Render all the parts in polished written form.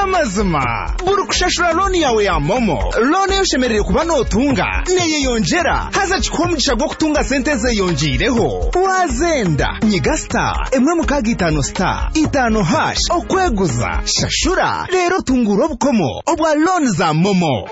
namazima burukushashura loni yawe ya momo loni yoshemerere kuba notunga neye yongera haza chikomugisha gwo kutunga sente ze yongireho wazenda nyiga star emwe mukaga 5 star 5 hash okweguza shashura rero tunguro bukomo obwa loni za momo.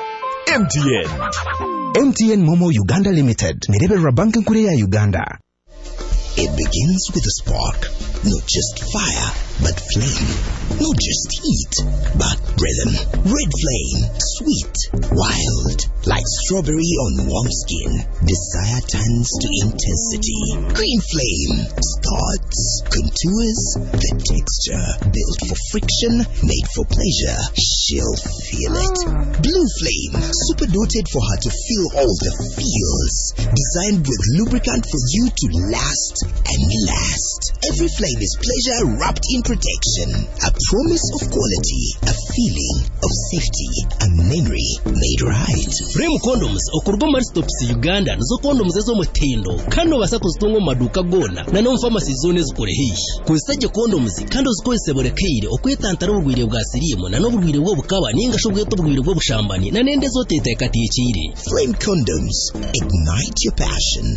MTN Momo Uganda Limited nirebera banki nkuru ya Uganda. It begins with a spark, not just fire, but flame. Not just heat, but rhythm. Red flame, sweet, wild, like strawberry on warm skin. Desire turns to intensity. Green flame starts, contours, the texture, built for friction, made for pleasure. She'll feel it. Blue flame, super doted for her to feel all the feels. Designed with lubricant for you to last and last. Every flame is pleasure wrapped in protection. A promise of quality, a feeling of safety, a memory made right. Frame condoms okurwa muri Stops Uganda nizo condoms ezo mutindo kano basako zitungo maduka gona na no pharmacy zone zikore hihi kuzitaje condoms kandi uzikozese borekire okwetantara ubugwire bwa sirimu na no bugwire bwo bukaba ninga shobwe to bugwire bwo bushambani na nende zote tekatiyicire. Flame condoms, ignite your passion.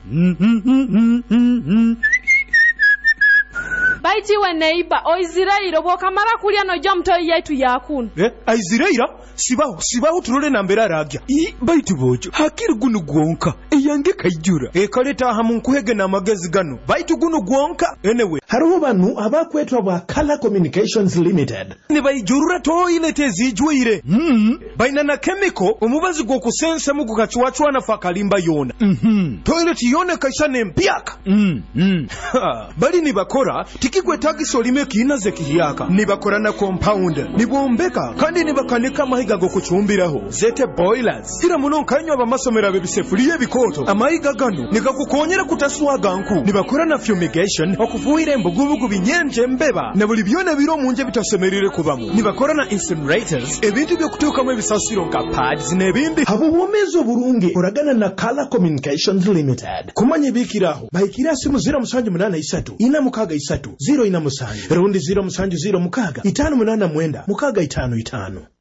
Baiti we neighbor oizirairo bokamara kulya no jamto yetu yakunu. Aiziraira sibaho turole nambera ragya. Baiti bojo hakiri gunu gwonka eyange kayjura. Kaleta hamu nkuhege na magezi gano. Baiti gunu gwonka anyway. Hariho banu abakwetwa ba Color Communications Limited. Ne bayijurura toilete zijwire. Baina na chemical omubazi gwo kusensa mu kukachwachwa na fakalimba yona. Toilet yone kaishane mpiaka. Bali ni bakora tikigwe tagiso lime kinaze kihiyaka. Ni bakora na compound. Ni bombeka kandi ni bakanika mahiga go kuchumbiraho. Zete boilers. Kira muno kanywa bamasomera bebisefuriye bikoto. Amahiga gano nikakukonyera kutaswaga nku. Ni bakora na fumigation okufuire mbugubugu binyenje mbeba. Na buli byone biro munje bitasemerire kubamu. Ni bakora na incinerators. Ebintu byo kutukamu ebisasiro nka pads nebindi. Habo bomezo burungi oragana na Color Communications Limited. Kumanye bikiraho. Bayikira simu 0783 ina mukaga 3 0 ina musanju. Rundi 0 musanju 0 mukaga 5 munana mwenda mukaga 5 5.